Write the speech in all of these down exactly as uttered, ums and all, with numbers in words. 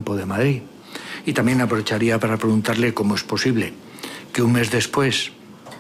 Campo de Madrid. Y también aprovecharía para preguntarle cómo es posible que un mes después,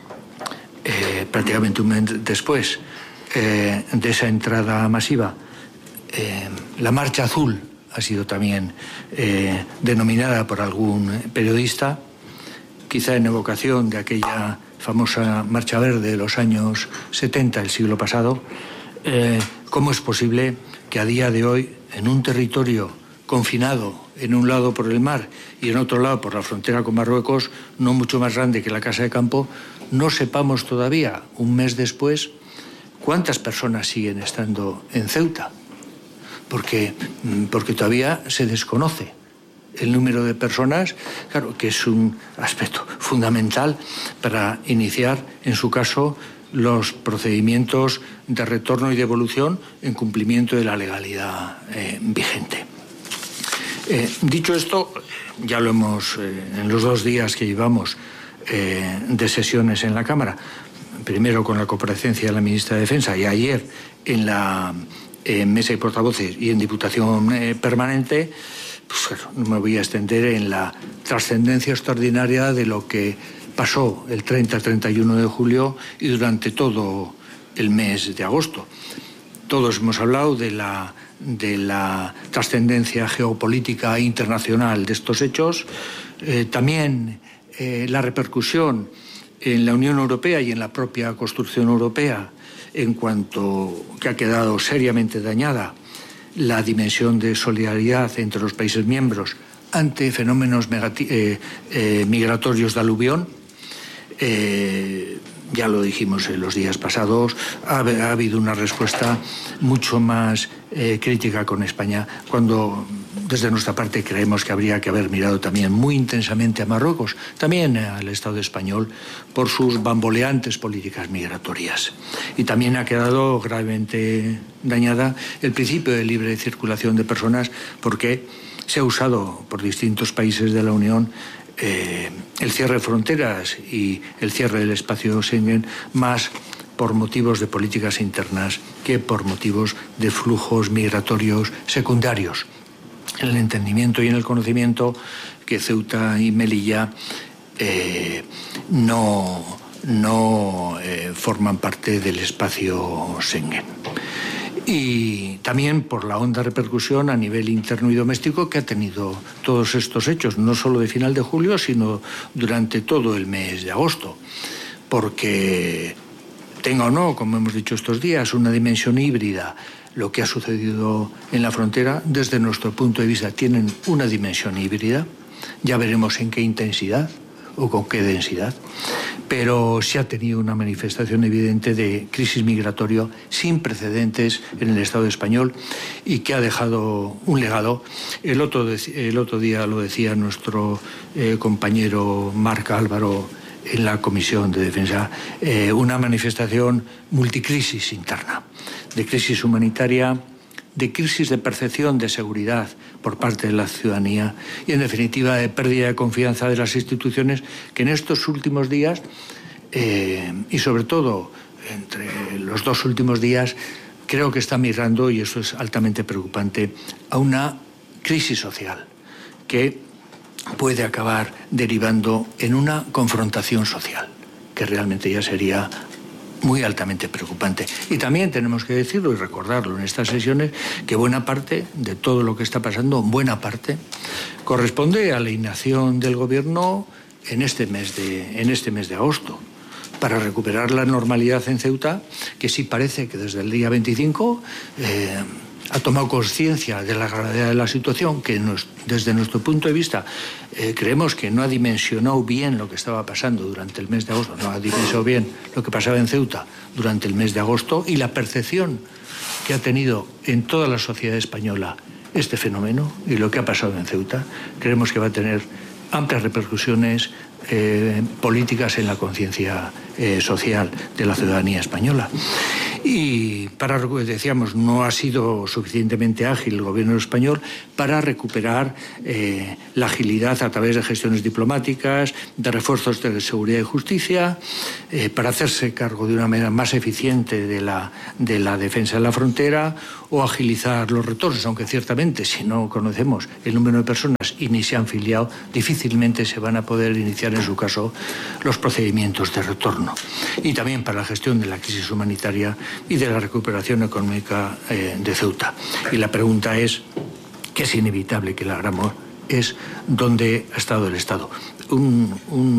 eh, prácticamente un mes después eh, de esa entrada masiva, eh, la Marcha Azul ha sido también eh, denominada por algún periodista, quizá en evocación de aquella famosa Marcha Verde de los años setenta del siglo pasado. Eh, ¿Cómo es posible que a día de hoy, en un territorio confinado, en un lado por el mar y en otro lado por la frontera con Marruecos, no mucho más grande que la Casa de Campo, no sepamos todavía, un mes después, cuántas personas siguen estando en Ceuta? Porque, porque todavía se desconoce el número de personas, claro, que es un aspecto fundamental para iniciar, en su caso, los procedimientos de retorno y devolución en cumplimiento de la legalidad eh, vigente. Eh, dicho esto, ya lo hemos, eh, en los dos días que llevamos eh, de sesiones en la Cámara, primero con la comparecencia de la ministra de Defensa y ayer en la en mesa de portavoces y en Diputación eh, permanente, pues claro, no me voy a extender en la trascendencia extraordinaria de lo que pasó el treinta treinta y uno de julio y durante todo el mes de agosto. Todos hemos hablado de la, de la trascendencia geopolítica internacional de estos hechos, eh, también eh, la repercusión en la Unión Europea y en la propia construcción europea, en cuanto que ha quedado seriamente dañada la dimensión de solidaridad entre los países miembros ante fenómenos eh, eh, migratorios de aluvión. Eh, ya lo dijimos en los días pasados, ha, ha habido una respuesta mucho más eh, crítica con España, cuando desde nuestra parte creemos que habría que haber mirado también muy intensamente a Marruecos, también al Estado español, por sus bamboleantes políticas migratorias. Y también ha quedado gravemente dañada el principio de libre circulación de personas, porque se ha usado por distintos países de la Unión Eh, el cierre de fronteras y el cierre del espacio Schengen más por motivos de políticas internas que por motivos de flujos migratorios secundarios. En el entendimiento y en el conocimiento que Ceuta y Melilla eh, no, no eh, forman parte del espacio Schengen. Y también por la honda repercusión a nivel interno y doméstico que ha tenido todos estos hechos, no solo de final de julio, sino durante todo el mes de agosto. Porque tenga o no, como hemos dicho estos días, una dimensión híbrida, lo que ha sucedido en la frontera, desde nuestro punto de vista, tienen una dimensión híbrida. Ya veremos en qué intensidad o con qué densidad, pero sí ha tenido una manifestación evidente de crisis migratoria sin precedentes en el Estado español y que ha dejado un legado. El otro, el otro día lo decía nuestro eh, compañero Marc Álvaro en la Comisión de Defensa, eh, una manifestación multicrisis interna, de crisis humanitaria, de crisis de percepción de seguridad por parte de la ciudadanía y, en definitiva, de pérdida de confianza de las instituciones que en estos últimos días, eh, y sobre todo entre los dos últimos días, creo que está migrando, y eso es altamente preocupante, a una crisis social que puede acabar derivando en una confrontación social, que realmente ya sería muy altamente preocupante. Y también tenemos que decirlo y recordarlo en estas sesiones, que buena parte de todo lo que está pasando, buena parte, corresponde a la inacción del Gobierno en este mes de, en este mes de agosto, para recuperar la normalidad en Ceuta, que sí parece que desde el día veinticinco eh, ha tomado conciencia de la gravedad de la situación, que nos, desde nuestro punto de vista eh, creemos que no ha dimensionado bien lo que estaba pasando durante el mes de agosto, no ha dimensionado bien lo que pasaba en Ceuta durante el mes de agosto, y la percepción que ha tenido en toda la sociedad española este fenómeno y lo que ha pasado en Ceuta, creemos que va a tener amplias repercusiones eh, políticas en la conciencia eh, social de la ciudadanía española. Y para, decíamos, no ha sido suficientemente ágil el gobierno español para recuperar eh, la agilidad a través de gestiones diplomáticas, de refuerzos de seguridad y justicia, eh, para hacerse cargo de una manera más eficiente de la, de la defensa de la frontera o agilizar los retornos, aunque ciertamente si no conocemos el número de personas y ni se han filiado, difícilmente se van a poder iniciar en su caso los procedimientos de retorno. Y también para la gestión de la crisis humanitaria y de la recuperación económica eh, de Ceuta. Y la pregunta es, que es inevitable que la hagamos, es dónde ha estado el Estado. Un...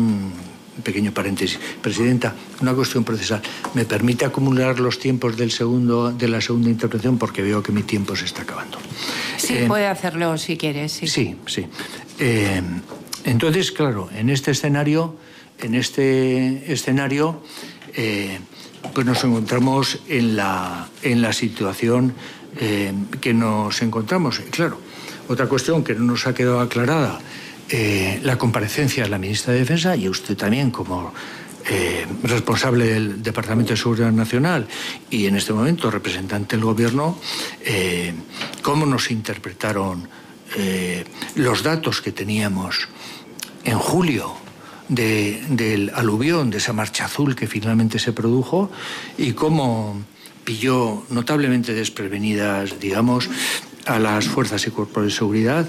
un pequeño paréntesis. Presidenta, una cuestión procesal. ¿Me permite acumular los tiempos del segundo, de la segunda intervención? Porque veo que mi tiempo se está acabando. Sí, eh, puede hacerlo si quiere. Sí, sí. sí. Eh, entonces, claro, en este escenario, en este escenario, eh, pues nos encontramos en la, en la situación eh, que nos encontramos. Claro, otra cuestión que no nos ha quedado aclarada. Eh, la comparecencia de la ministra de Defensa y usted también como eh, responsable del Departamento de Seguridad Nacional y en este momento representante del Gobierno, eh, cómo nos interpretaron eh, los datos que teníamos en julio de, del aluvión, de esa marcha azul que finalmente se produjo y cómo pilló notablemente desprevenidas, digamos, a las fuerzas y cuerpos de seguridad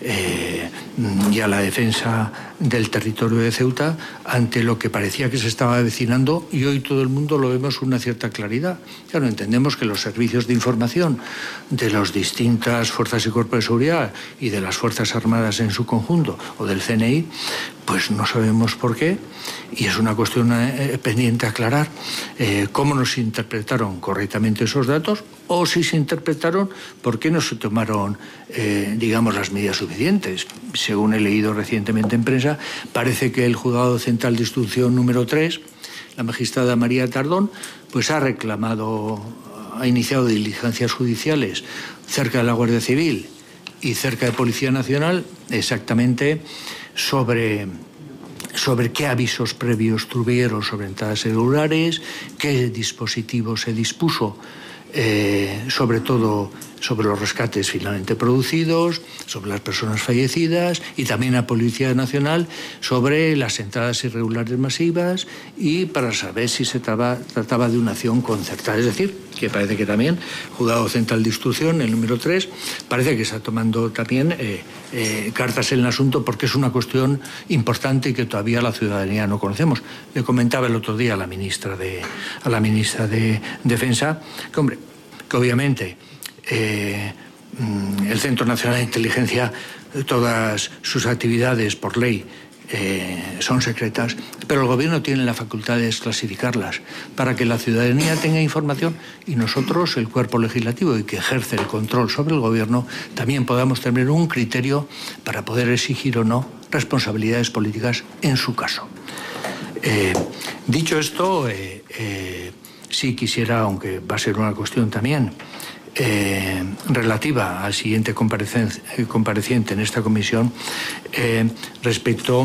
eh, y a la defensa del territorio de Ceuta ante lo que parecía que se estaba avecinando y hoy todo el mundo lo vemos con una cierta claridad. Claro, entendemos que los servicios de información de las distintas fuerzas y cuerpos de seguridad y de las Fuerzas Armadas en su conjunto o del C N I, pues no sabemos por qué y es una cuestión eh, pendiente a aclarar eh, cómo nos interpretaron correctamente esos datos o si se interpretaron, por qué no se tomaron, eh, digamos, las medidas suficientes. Según he leído recientemente en prensa, parece que el Juzgado Central de Instrucción número tres, la magistrada María Tardón, pues ha reclamado, ha iniciado diligencias judiciales cerca de la Guardia Civil y cerca de Policía Nacional, exactamente sobre... sobre qué avisos previos tuvieron sobre entradas irregulares, qué dispositivo se dispuso, eh, sobre todo sobre los rescates finalmente producidos, sobre las personas fallecidas y también a Policía Nacional sobre las entradas irregulares masivas y para saber si se trataba, trataba de una acción concertada. Es decir, que parece que también Juzgado Central de Instrucción, el número tres, parece que está tomando también eh, eh, cartas en el asunto porque es una cuestión importante y que todavía la ciudadanía no conocemos. Le comentaba el otro día a la ministra de, a la ministra de Defensa que, hombre, que obviamente Eh, el Centro Nacional de Inteligencia, todas sus actividades por ley eh, son secretas, pero el Gobierno tiene la facultad de desclasificarlas para que la ciudadanía tenga información y nosotros, el cuerpo legislativo y que ejerce el control sobre el Gobierno, también podamos tener un criterio para poder exigir o no responsabilidades políticas en su caso. Eh, dicho esto, eh, eh, sí quisiera, aunque va a ser una cuestión también Eh, relativa al siguiente compareciente en esta comisión eh, respecto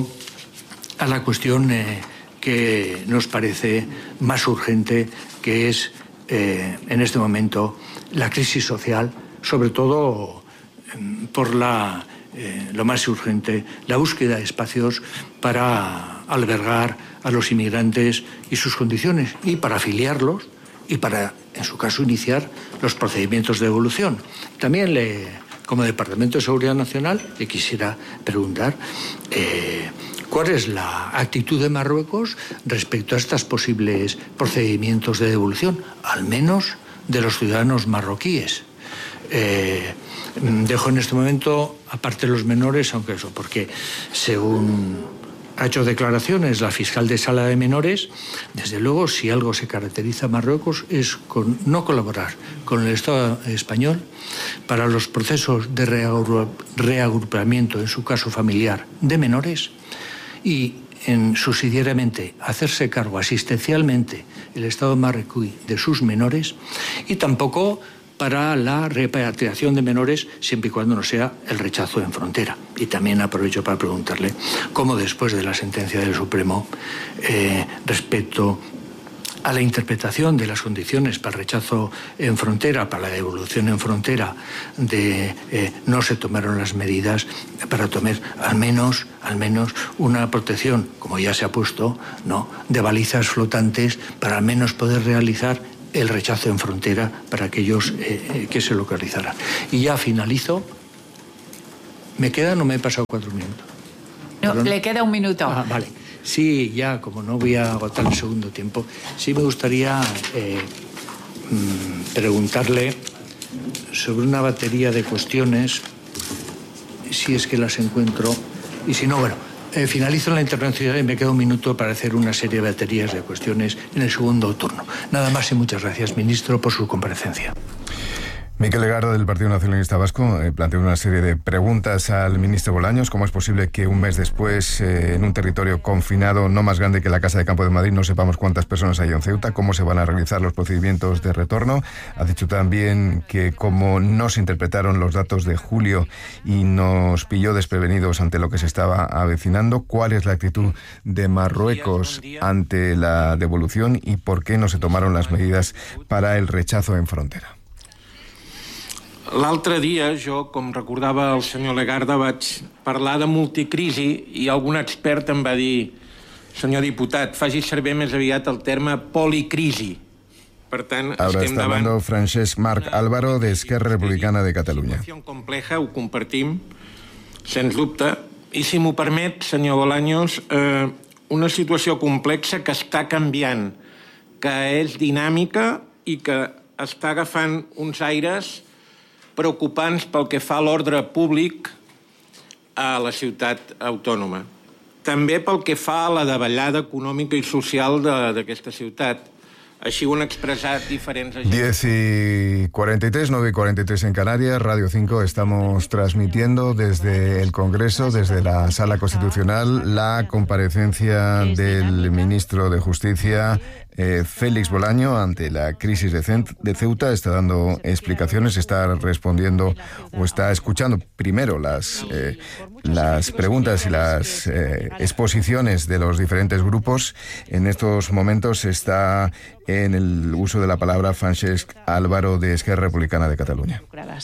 a la cuestión eh, que nos parece más urgente, que es eh, en este momento la crisis social, sobre todo eh, por la, eh, lo más urgente, la búsqueda de espacios para albergar a los inmigrantes y sus condiciones y para afiliarlos y para, en su caso, iniciar los procedimientos de devolución. También, le, como Departamento de Seguridad Nacional, le quisiera preguntar eh, cuál es la actitud de Marruecos respecto a estos posibles procedimientos de devolución, al menos de los ciudadanos marroquíes. Eh, dejo en este momento, aparte de los menores, aunque eso, porque según ha hecho declaraciones la fiscal de sala de menores, desde luego, si algo se caracteriza a Marruecos es con no colaborar con el Estado español para los procesos de reagrupamiento, en su caso familiar, de menores y en, subsidiariamente hacerse cargo asistencialmente el Estado marroquí de sus menores y tampoco para la repatriación de menores siempre y cuando no sea el rechazo en frontera. Y también aprovecho para preguntarle cómo después de la sentencia del Supremo eh, respecto a la interpretación de las condiciones para el rechazo en frontera, para la devolución en frontera, de eh, no se tomaron las medidas para tomar al menos, al menos una protección, como ya se ha puesto, ¿no?, de balizas flotantes para al menos poder realizar el rechazo en frontera para aquellos eh, que se localizaran. Y ya finalizo. ¿Me queda o no me he pasado cuatro minutos? No, ¿Perdón? le queda un minuto. Ah, vale. Sí, ya, como no voy a agotar el segundo tiempo, sí me gustaría eh, mmm, preguntarle sobre una batería de cuestiones, si es que las encuentro, y si no, bueno, eh, finalizo la intervención y me queda un minuto para hacer una serie de baterías de cuestiones en el segundo turno. Nada más y muchas gracias, ministro, por su comparecencia. Miquel Legarda, del Partido Nacionalista Vasco, eh, planteó una serie de preguntas al ministro Bolaños. ¿Cómo es posible que un mes después, eh, en un territorio confinado no más grande que la Casa de Campo de Madrid, no sepamos cuántas personas hay en Ceuta? ¿Cómo se van a realizar los procedimientos de retorno? Ha dicho también que como no se interpretaron los datos de julio y nos pilló desprevenidos ante lo que se estaba avecinando, ¿cuál es la actitud de Marruecos ante la devolución y por qué no se tomaron las medidas para el rechazo en frontera? L'altre dia, jo, com recordava el senyor Legarda, vaig parlar de multicrisi i algun expert em va dir: senyor diputat, faci servir més aviat el terme policrisi. Per tant, Ahora estem está davant hablando Francesc Marc Álvaro, de Esquerra Republicana de Catalunya. Una situació compleja, ho compartim, sens dubte, i si m'ho permet, senyor Bolaños, eh, una situació complexa que està canviant, que és dinàmica i que està agafant uns aires preocupants pel que fa a l'ordre públic a la ciutat autònoma. També pel que fa a la davallada econòmica i social d'aquesta ciutat. Així ho han expressat diferents agents. diez y cuarenta y tres, nueve y cuarenta y tres en Canarias, Radio cinco. Estamos transmitiendo desde el Congreso, desde la Sala Constitucional, la comparecencia del ministro de Justicia, eh, Félix Bolaño, ante la crisis de, de Ceuta. Está dando explicaciones, está respondiendo o está escuchando primero las, eh, las preguntas y las eh, exposiciones de los diferentes grupos. En estos momentos está en el uso de la palabra Francesc Álvaro, de Esquerra Republicana de Cataluña.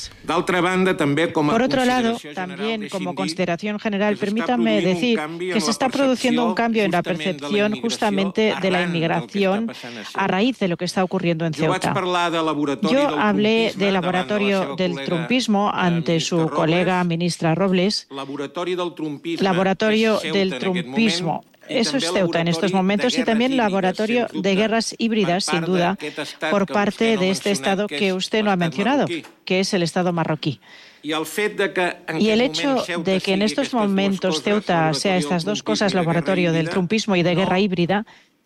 Por otro lado, también como consideración general, permítanme decir que se está produciendo un cambio en la percepción justamente de la inmigración a raíz de lo que está ocurriendo en Ceuta. Yo hablé del laboratorio del trumpismo ante su colega ministra Robles. Laboratorio del trumpismo. Eso es Ceuta en estos momentos, y también laboratorio de guerras híbridas, sin duda, por parte de este Estado que usted no ha mencionado, que es el Estado marroquí. Y el hecho de que en estos momentos Ceuta sea estas dos cosas, laboratorio del trumpismo y de guerra híbrida,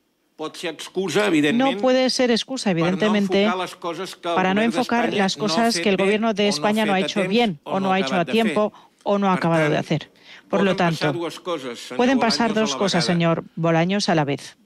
no puede ser excusa, evidentemente, para no enfocar las cosas que el gobierno de España no ha hecho bien, o no ha hecho a tiempo, o no ha acabado de hacer. Por lo tanto, pueden pasar dos cosas, señor Bolaños, a la vez.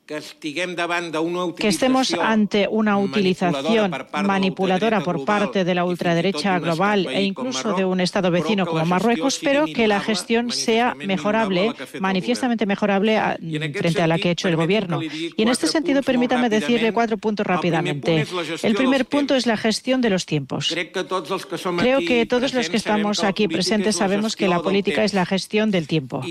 Que estemos ante una utilización manipuladora por parte de la ultraderecha global e incluso de un Estado vecino como Marruecos, pero que la gestión sea mejorable, manifiestamente mejorable a, frente a la que ha hecho el Gobierno. Y en este sentido, permítame decirle cuatro puntos rápidamente. El primer punto es la gestión de los tiempos. Creo que todos los que estamos aquí presentes sabemos que la política es la gestión del tiempo.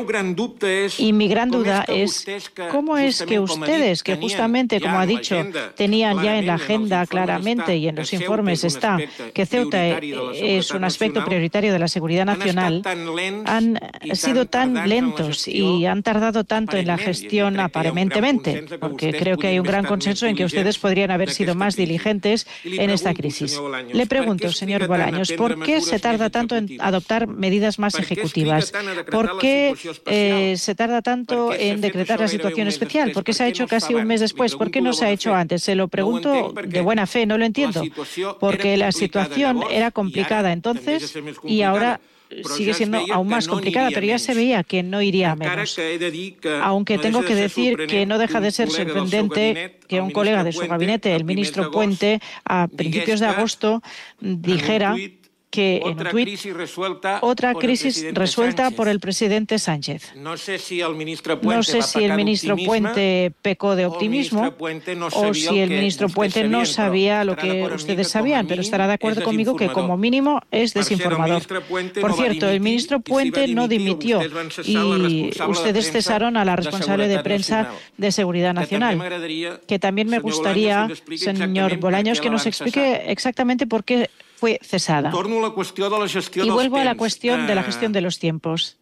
Y mi gran duda es cómo es que ustedes, que justamente, como ha dicho, tenían ya en la agenda claramente y en los informes está que Ceuta es un aspecto prioritario de la seguridad nacional, han sido tan lentos y han tardado tanto en la gestión aparentemente, porque creo que hay un gran consenso en que ustedes podrían haber sido más diligentes en esta crisis. Le pregunto, señor Bolaños, ¿por qué se tarda tanto en adoptar medidas más ejecutivas? ¿Por qué eh, se tarda tanto en decretar la situación especial? ¿Por qué se ha hecho casi un mes después? ¿Por qué no se ha hecho antes? Se lo pregunto de buena fe, no lo entiendo. Porque la situación era complicada entonces y ahora sigue siendo aún más complicada, pero ya se veía que no iría a menos. Aunque tengo que decir que no deja de ser sorprendente que un colega de su gabinete, el ministro Puente, a principios de agosto dijera que en un tuit, otra crisis resuelta por el presidente Sánchez. No sé si el ministro Puente, no sé si el ministro Puente pecó de optimismo o si el ministro Puente no sabía lo que ustedes sabían, pero estará de acuerdo conmigo que como mínimo es desinformador. Por cierto, el ministro Puente no dimitió y ustedes cesaron a la responsable de prensa de Seguridad Nacional, que también me gustaría, señor Bolaños, que nos explique exactamente por qué fue cesada. Y vuelvo a la cuestión de la gestión de los tiempos.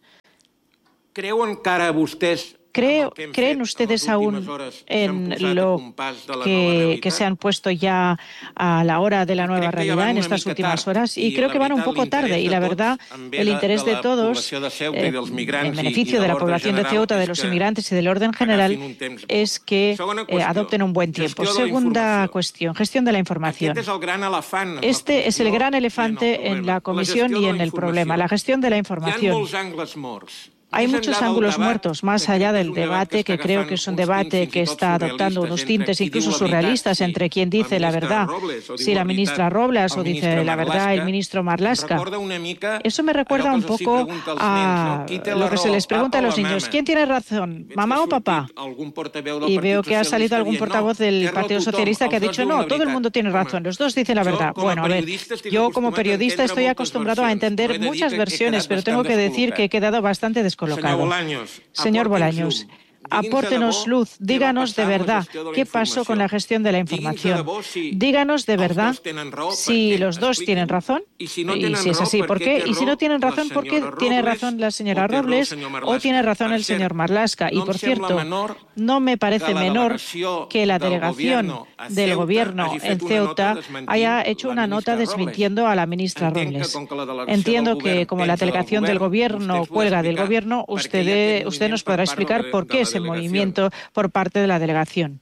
Creo, ¿Creen ustedes aún en lo que, que se han puesto ya a la hora de la nueva realidad en estas últimas horas? Y creo que van un poco tarde. Y la verdad, el interés de todos, eh, en beneficio de la población de Ceuta, de los inmigrantes y del orden general, es que eh, adopten un buen tiempo. Segunda cuestión, gestión de la información. Este es el gran elefante en la comisión y en el problema, la gestión de la información. Hay muchos ángulos muertos, más allá del debate, que creo que es un debate que está adoptando unos tintes incluso surrealistas entre quien dice la verdad, si la ministra Robles o dice la verdad el ministro Marlaska. Eso me recuerda un poco a lo que se les pregunta a los niños. ¿Quién tiene razón, mamá o papá? Y veo que ha salido algún portavoz del Partido Socialista que ha dicho no, todo el mundo tiene razón, los dos dicen la verdad. Bueno, a ver, yo como periodista estoy acostumbrado a entender muchas versiones, pero tengo que decir que he quedado bastante descolocado. Señor Bolaños, apórtenos luz, díganos de verdad qué pasó con la gestión de la información. Díganos de verdad si los dos tienen razón y si es así, ¿por qué? Y si no tienen razón, ¿por qué tiene razón la señora Robles o tiene razón el señor Marlaska? Y por cierto, no me parece menor que la delegación del Gobierno en Ceuta haya hecho una nota desmintiendo a la ministra Robles. Entiendo que como la delegación del Gobierno cuelga del Gobierno, usted, usted nos podrá explicar por qué ese movimiento por parte de la delegación.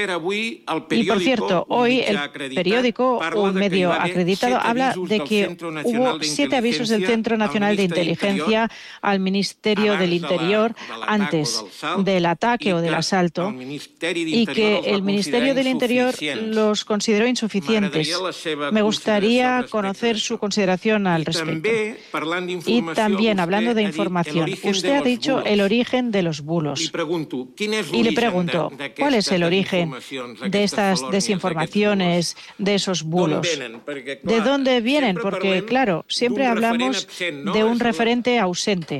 Y por cierto, hoy el periódico, un medio acreditado, habla de que hubo siete avisos del Centro Nacional de Inteligencia al Ministerio del Interior antes del ataque o del asalto y que el Ministerio del Interior los consideró insuficientes. Me gustaría conocer su consideración al respecto. Y también, hablando de información, usted ha dicho el origen de los bulos. Y le pregunto, ¿cuál es el origen de estas desinformaciones, de esos bulos? ¿De dónde vienen? Porque, claro, siempre hablamos de un referente ausente,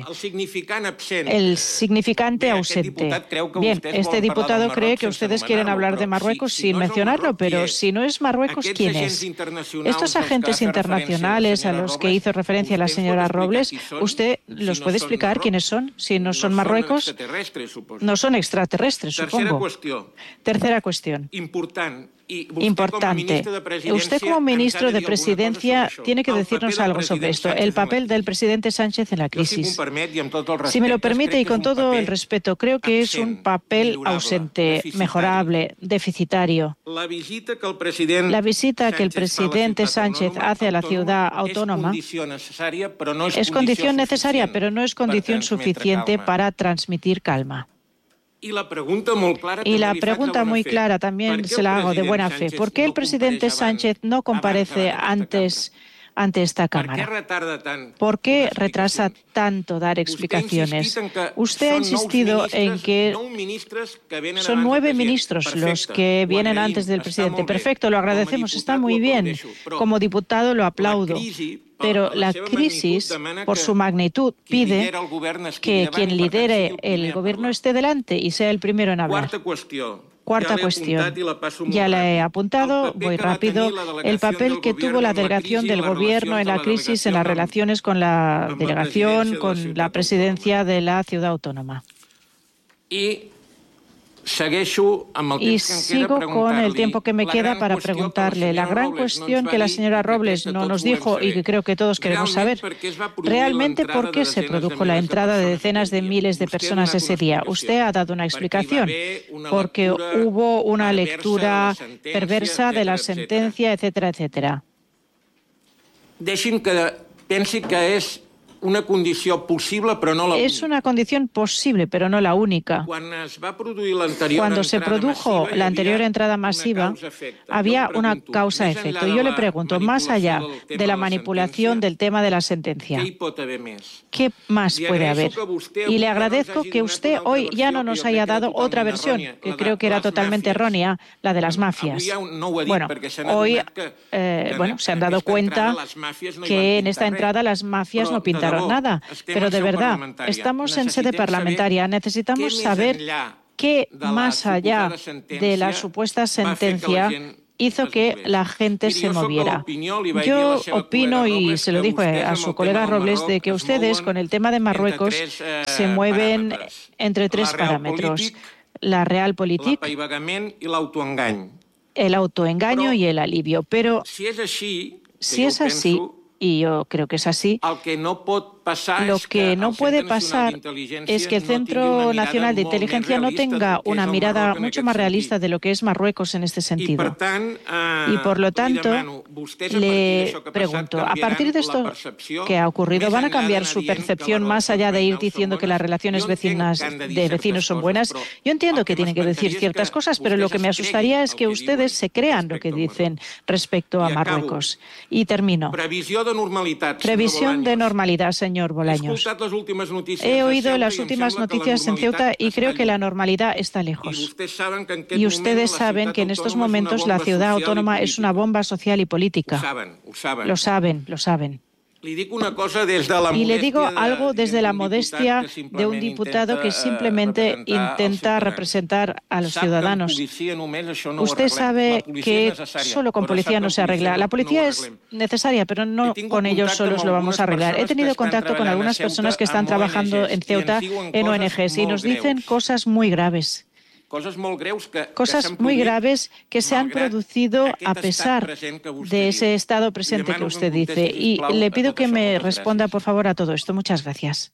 el significante ausente. Bien, este diputado cree que ustedes quieren hablar de Marruecos sin mencionarlo, pero si no es Marruecos, ¿quién es? Estos agentes internacionales a los que hizo referencia la señora Robles, ¿usted los puede explicar quiénes son? Si no son Marruecos, no son extraterrestres, supongo. Tercera cuestión. Importante. Usted como ministro de Presidencia tiene que decirnos algo sobre esto, el papel del presidente Sánchez en la crisis. Si me lo permite y con todo el respeto, creo que es un papel ausente, mejorable, deficitario. La visita que el presidente Sánchez hace a la ciudad autónoma es condición necesaria, pero no es condición suficiente para transmitir calma. Y la pregunta muy clara también se la hago de buena fe. ¿Por qué el presidente Sánchez no comparece antes ante esta Cámara? ¿Por qué retrasa tanto dar explicaciones? Usted ha insistido en que son nueve ministros los que vienen antes del presidente. Perfecto, lo agradecemos, está muy bien. Como diputado lo aplaudo. Pero la crisis, por su magnitud, pide que quien lidere el gobierno esté delante y sea el primero en hablar. Cuarta cuestión. Ya la he apuntado, voy rápido. El papel que tuvo la delegación del Gobierno en la crisis en las relaciones con la delegación, con la presidencia de la ciudad autónoma. Y Y sigo con el tiempo que me queda para preguntarle la gran cuestión que la señora Robles no nos dijo y que creo que todos queremos saber. ¿Realmente por qué se produjo la entrada de decenas de miles de personas ese día? Usted ha dado una explicación. Porque hubo una lectura perversa de la sentencia, etcétera, etcétera. Deixin que pensi que és una condició possible, però no la única. Es una condición posible, pero no la única. Cuando se produjo la anterior entrada masiva, había una causa-efecto. Yo le pregunto, más allá de la manipulación del tema de la sentencia, ¿qué más puede haber? Y le agradezco que usted hoy ya no nos haya dado otra versión, que creo que era totalmente errónea, la de las mafias. Bueno, hoy eh, bueno, se han dado cuenta que en esta entrada las mafias no pintaron nada, pero de verdad, estamos en sede parlamentaria, necesitamos saber qué más allá de la supuesta sentencia hizo que la gente se moviera. Yo opino, y se lo dijo a su colega Robles, de que ustedes con el tema de Marruecos se mueven entre tres parámetros: la realpolitik, el autoengaño y el alivio. Pero si es así, y yo creo que es así, lo que no puede pasar es que el Centro Nacional de Inteligencia no tenga una mirada mucho más realista de lo que es Marruecos en este sentido. Y por lo tanto, le pregunto, a partir de esto que ha ocurrido, ¿van a cambiar su percepción más allá de ir diciendo que las relaciones vecinas de vecinos son buenas? Yo entiendo que tienen que decir ciertas cosas, pero lo que me asustaría es que ustedes se crean lo que dicen respecto a Marruecos. Y termino. Previsión de normalidad, señor Bolaños. He oído las últimas noticias en Ceuta y creo que la normalidad está lejos. Y ustedes saben que en estos momentos la ciudad autónoma es una bomba social y política. Lo saben, lo saben. Y le digo algo desde la modestia de un diputado que simplemente intenta representar a los ciudadanos. Usted sabe que solo con policía no se arregla. La policía es necesaria, pero no con ellos solos lo vamos a arreglar. He tenido contacto con algunas personas que están trabajando en Ceuta en O N Ges y nos dicen cosas muy graves. Cosas muy graves que se han producido a pesar de ese estado presente que usted dice. Y le pido que me responda, por favor, a todo esto. Muchas gracias.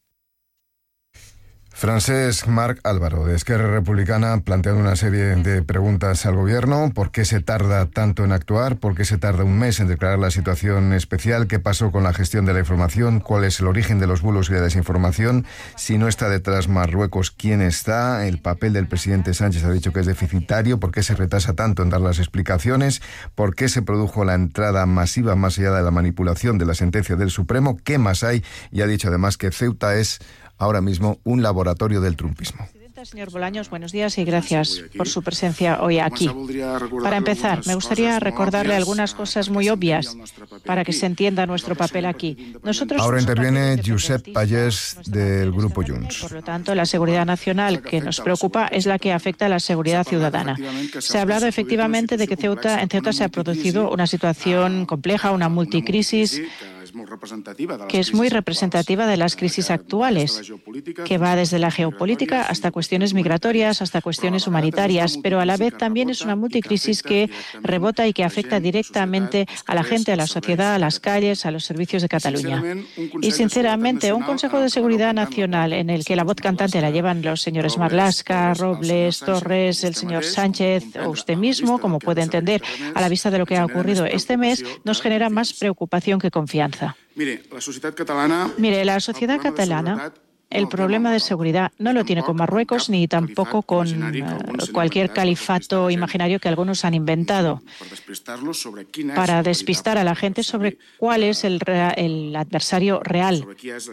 Francesc Marc Álvaro, de Esquerra Republicana, planteando una serie de preguntas al Gobierno. ¿Por qué se tarda tanto en actuar? ¿Por qué se tarda un mes en declarar la situación especial? ¿Qué pasó con la gestión de la información? ¿Cuál es el origen de los bulos y la desinformación? Si no está detrás Marruecos, ¿quién está? El papel del presidente Sánchez ha dicho que es deficitario. ¿Por qué se retrasa tanto en dar las explicaciones? ¿Por qué se produjo la entrada masiva más allá de la manipulación de la sentencia del Supremo? ¿Qué más hay? Y ha dicho además que Ceuta es ahora mismo un laboratorio del trumpismo. Señor Bolaños, buenos días y gracias por su presencia hoy aquí. Para empezar, me gustaría recordarle algunas cosas muy obvias para que se entienda nuestro papel aquí. Nosotros Ahora interviene Josep Pallés del Grupo Junts. Por lo tanto, la seguridad nacional que nos preocupa es la que afecta a la seguridad ciudadana. Se ha hablado efectivamente de que Ceuta, en Ceuta se ha producido una situación compleja, una multicrisis, que es muy representativa de las crisis actuales, que va desde la geopolítica hasta cuestiones migratorias, hasta cuestiones humanitarias, pero a la vez también es una multicrisis que rebota y que afecta directamente a la gente, a la sociedad, a las calles, a los servicios de Cataluña. Y sinceramente, un Consejo de Seguridad Nacional en el que la voz cantante la llevan los señores Marlaska, Robles, Torres, el señor Sánchez o usted mismo, como puede entender, a la vista de lo que ha ocurrido este mes, nos genera más preocupación que confianza. Mire, la sociedad catalana, Mire, la sociedad catalana el problema de seguridad no lo tiene con Marruecos ni tampoco con uh, cualquier califato imaginario que algunos han inventado para despistar a la gente sobre cuál es el, el adversario real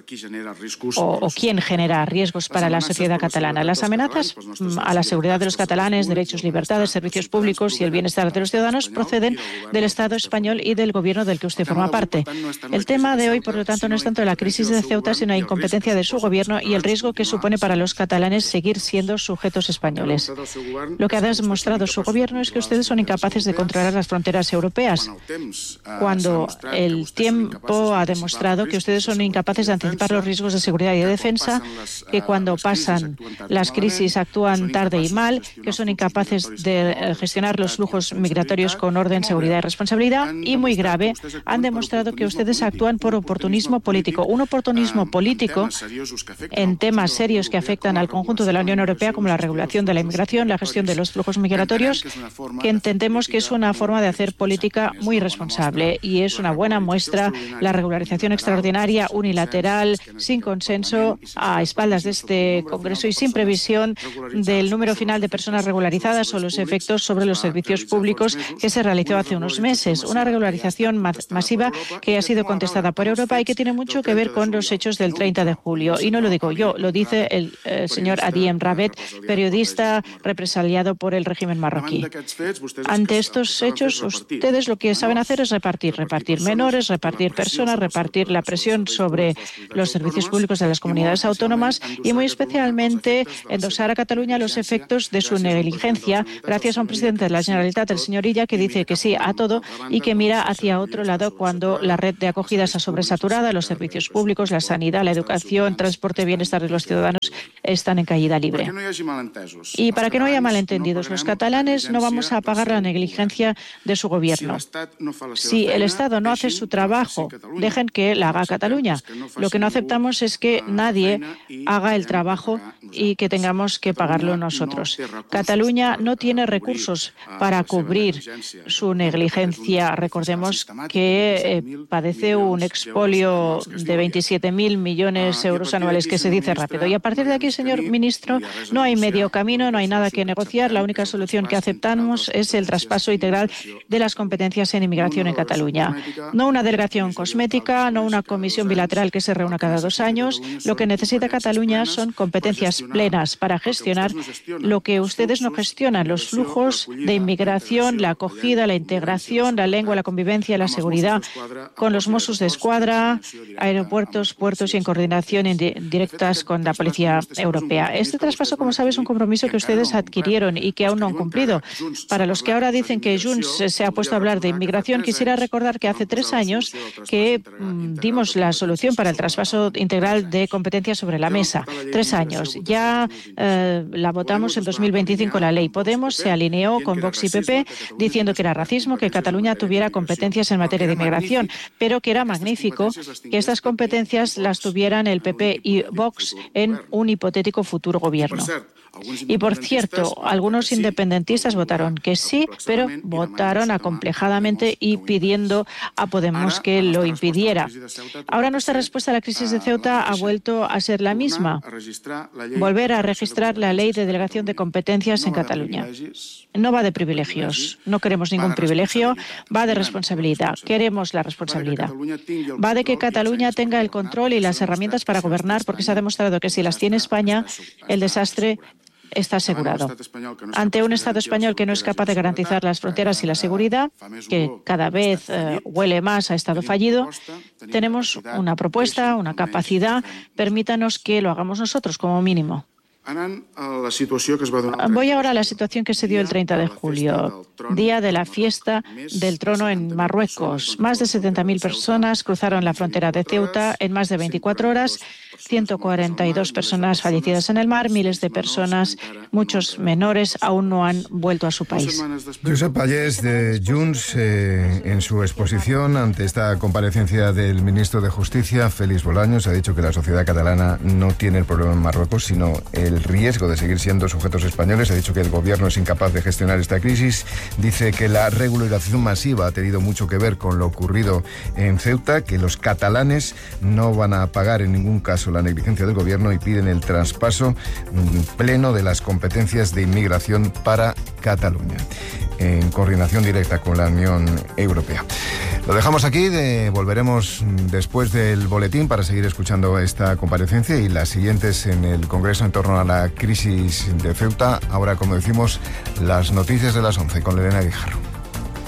o, o quién genera riesgos para la sociedad catalana. Las amenazas a la seguridad de los catalanes, derechos, libertades, servicios públicos y el bienestar de los ciudadanos proceden del Estado español y del gobierno del que usted forma parte. El tema de hoy, por lo tanto, no es tanto la crisis de Ceuta, sino la incompetencia de su gobierno y el riesgo que supone para los catalanes seguir siendo sujetos españoles. Lo que ha demostrado su gobierno es que ustedes son incapaces de controlar las fronteras europeas, cuando el tiempo ha demostrado que ustedes son incapaces de anticipar los riesgos de seguridad y de defensa, que cuando pasan las crisis actúan tarde y mal, que son incapaces de gestionar los flujos migratorios con orden, seguridad y responsabilidad, y muy grave, han demostrado que ustedes actúan por oportunismo político. Un oportunismo político en temas serios que afectan al conjunto de la Unión Europea, como la regulación de la inmigración, la gestión de los flujos migratorios, que entendemos que es una forma de hacer política muy responsable y es una buena muestra la regularización extraordinaria, unilateral, sin consenso, a espaldas de este Congreso y sin previsión del número final de personas regularizadas o los efectos sobre los servicios públicos que se realizó hace unos meses. Una regularización masiva que ha sido contestada por Europa y que tiene mucho que ver con los hechos del treinta de julio. Y no no lo digo yo, lo dice el eh, señor Adiem Rabet, periodista represaliado por el régimen marroquí. Ante estos hechos, ustedes lo que saben hacer es repartir, repartir menores, repartir personas, repartir la presión sobre los servicios públicos de las comunidades autónomas y muy especialmente endosar a Cataluña los efectos de su negligencia gracias a un presidente de la Generalitat, el señor Illa, que dice que sí a todo y que mira hacia otro lado cuando la red de acogida está sobresaturada, los servicios públicos, la sanidad, la educación, transporte, bienestar de los ciudadanos están en caída libre. Y para que no haya malentendidos, los catalanes no vamos a pagar la negligencia de su gobierno. Si el Estado no hace su trabajo, dejen que la haga Cataluña. Lo que no aceptamos es que nadie haga el trabajo y que tengamos que pagarlo nosotros. Cataluña no tiene recursos para cubrir su negligencia. Recordemos que eh, padece un expolio de veintisiete mil millones de euros anuales, que se dice rápido. Y a partir de aquí, señor ministro, no hay medio camino, no hay nada que negociar. La única solución que aceptamos es el traspaso integral de las competencias en inmigración en Cataluña. No una delegación cosmética, no una comisión bilateral que se reúna cada dos años. Lo que necesita Cataluña son competencias plenas para gestionar lo que ustedes no gestionan, los flujos de inmigración, la acogida, la integración, la lengua, la convivencia, la seguridad, con los Mossos de Escuadra, aeropuertos, puertos y en coordinación directas con la Policía Europea. Este traspaso, como sabes, es un compromiso que ustedes adquirieron y que aún no han cumplido. Para los que ahora dicen que Junts se ha puesto a hablar de inmigración, quisiera recordar que hace tres años que mmm, dimos la solución para el traspaso integral de competencias sobre la mesa. Tres años. Ya eh, la votamos en dos mil veinticinco la ley. Podemos se alineó con Vox y P P diciendo que era racismo que Cataluña tuviera competencias en materia de inmigración, pero que era magnífico que estas competencias las tuvieran el P P y Vox en un hipotético futuro gobierno. Y, por cierto, algunos independentistas votaron que sí, pero votaron acomplejadamente y pidiendo a Podemos que lo impidiera. Ahora nuestra respuesta a la crisis de Ceuta ha vuelto a ser la misma, volver a registrar la ley de delegación de competencias en Cataluña. No va de privilegios, no queremos ningún privilegio, va de responsabilidad, queremos la responsabilidad. Va de que Cataluña tenga el control y las herramientas para gobernar, porque se ha demostrado que si las tiene España, el desastre está asegurado. Ante un Estado español que no es capaz de garantizar las fronteras y la seguridad, que cada vez eh, huele más a Estado fallido, tenemos una propuesta, una capacidad, permítanos que lo hagamos nosotros como mínimo. Voy ahora a la situación que se dio el treinta de julio, día de la fiesta del trono en Marruecos. Más de setenta mil personas cruzaron la frontera de Ceuta en más de veinticuatro horas, ciento cuarenta y dos personas fallecidas en el mar, miles de personas, muchos menores, aún no han vuelto a su país. Josep Pallés de Junts, eh, en su exposición ante esta comparecencia del ministro de Justicia, Félix Bolaños, ha dicho que la sociedad catalana no tiene el problema en Marruecos, sino el riesgo de seguir siendo sujetos españoles. Ha dicho que el gobierno es incapaz de gestionar esta crisis. Dice que la regularización masiva ha tenido mucho que ver con lo ocurrido en Ceuta, que los catalanes no van a pagar en ningún caso la negligencia del gobierno y piden el traspaso pleno de las competencias de inmigración para Cataluña, en coordinación directa con la Unión Europea. Lo dejamos aquí, de, volveremos después del boletín para seguir escuchando esta comparecencia y las siguientes en el Congreso en torno a la crisis de Ceuta. Ahora, como decimos, las noticias de las once con Elena Guijarro.